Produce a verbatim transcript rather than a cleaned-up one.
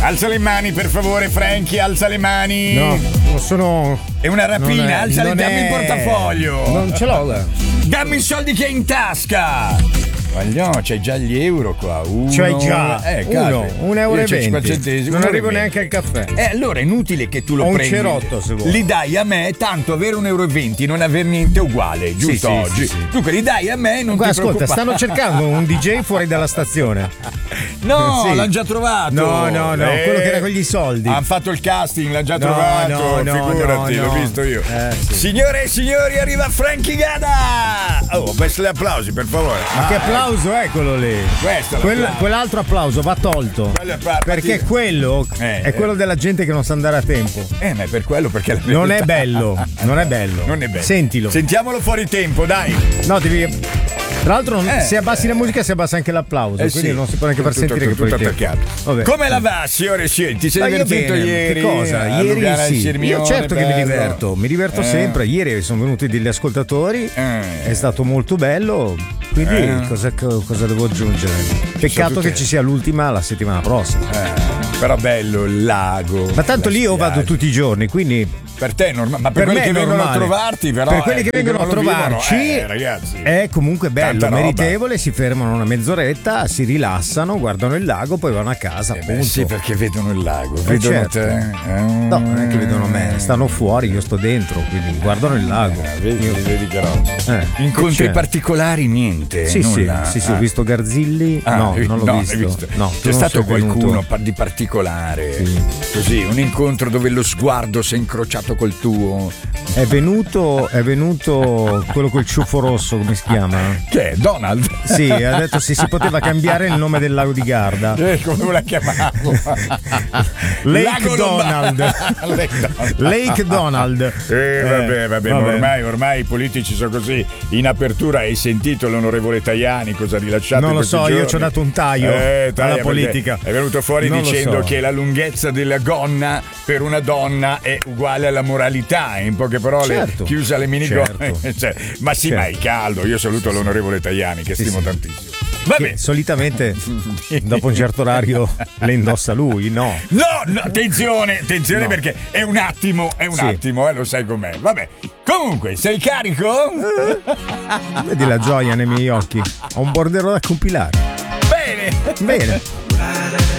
Alza le mani per favore, Frankie, alza le mani. No, non sono. È una rapina, è, alza le dammi il portafoglio. Non ce l'ho là. Dammi i soldi che hai in tasca. Guagliò, c'hai già gli euro qua. Uno, c'hai già eh, uno, un euro e venti. Centesimi, non uno arrivo e neanche al caffè. E eh, allora è inutile che tu lo Ho un prendi. cerotto, se vuoi. Li dai a me, tanto avere un euro e venti, non aver niente uguale, giusto? Sì, sì, oggi. sì, sì. Dunque li dai a me, non Guarda, ti ascolta, preoccupare. stanno cercando un D J fuori dalla stazione. No, Sì. l'hanno già trovato. No, no, no, Eh, quello che era con gli soldi. Hanno fatto il casting, l'hanno già No, trovato. no, no, figurati, no, l'ho no. visto io. Eh, sì. Signore e signori, arriva Frankie Gada. Oh, best le applausi, per favore. Ma Ah, che applauso è quello lì? Questo è Quel- l'applauso. quell'altro applauso va tolto. Quello è pa- Perché quello Eh, è quello eh. della gente che non sa andare a tempo. Eh, ma è per quello perché la Non è verità- bello, non è bello. Non è bello. Sentilo. Sentiamolo fuori tempo, dai. No, devi. Tra l'altro, non- Eh, se abbassi la musica si abbassa anche l'applauso. Eh quindi sì, non si può neanche far tutto- sentire tutto che poi attaccato. Vabbè. Come la va, signore e signori? Ti sei Ma io divertito bene, ieri? che cosa? A Ieri Lugano al sì. Sirmione, Io certo che mi bello. diverto, mi diverto Eh. sempre. Ieri sono venuti degli ascoltatori, Eh. è stato molto bello. Quindi Eh. cosa, cosa devo aggiungere? Peccato tutte- che ci sia l'ultima la settimana prossima. Eh, però bello il lago. Ma tanto la lì io vado spiaggia. tutti i giorni, quindi Per te è normale, ma per, per quelli me che è vengono normale. a trovarti, però. Per quelli eh, che vengono a non lo vivono, trovarci, eh, ragazzi. è comunque bello, Tanta roba. meritevole. Si fermano una mezz'oretta, si rilassano, guardano il lago, poi vanno a casa. Eh beh, appunto. sì, perché vedono il lago, Eh, vedono certo. te. Eh. No, non è che vedono me, stanno fuori, io sto dentro, quindi guardano il lago. Eh, vedi, Io- vedi che roba. Eh, Incontri che c'è? particolari, niente. Sì, sì, nulla. sì, sì, ho Ah. visto Garzilli. Ah, no, hai- non l'ho no, hai visto. visto. No, tu C'è non stato sei venuto. qualcuno pa- di particolare, Sì. così, un incontro dove lo sguardo si è incrociato col tuo. È venuto, è venuto quello col ciuffo rosso, come si chiama? Che è? Donald? Sì, ha detto se si poteva cambiare il nome del lago di Garda. Eh, come la chiamavo? Lake Lago Donald. Lombardo. Lake Donald. Lake Donald. Eh, vabbè, vabbè, ma vabbè. ormai, ormai i politici sono così. In apertura hai sentito l'onorevole Tajani cosa ha rilasciato? Non in lo questi so, io giorni? ci ho dato un taglio Eh, Taia, alla perché politica. È venuto fuori Non lo dicendo so. che la lunghezza della gonna per una donna è uguale alla moralità. In poche parole, Certo. chiusa le minigonne. Certo. Cioè, ma sì, Certo. ma è caldo. Io saluto l'onorevole Tajani, che Sì, stimo sì. tantissimo. Vabbè. Che solitamente dopo un certo orario le indossa lui, no? No, no, attenzione, attenzione No. perché è un attimo, è un Sì. attimo, eh, lo sai com'è. Vabbè, comunque, sei carico? Vedi la gioia nei miei occhi. Ho un bordello da compilare. Bene. Bene.